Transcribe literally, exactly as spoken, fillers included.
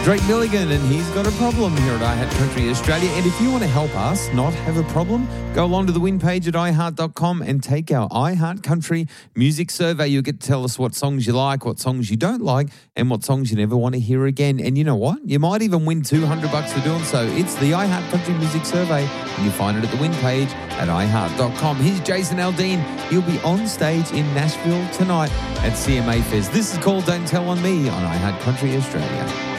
Drake Milligan, and he's got a problem here at iHeart Country Australia. And if you want to help us not have a problem, go along to the win page at i heart dot com and take our iHeart Country music survey. You'll get to tell us what songs you like, what songs you don't like, and what songs you never want to hear again. And you know what? You might even win two hundred bucks for doing so. It's the iHeart Country music survey, and you find it at the win page at i heart dot com. Here's Jason Aldean. He'll be on stage in Nashville tonight at C M A Fest. This is called Don't Tell on Me on iHeart Country Australia.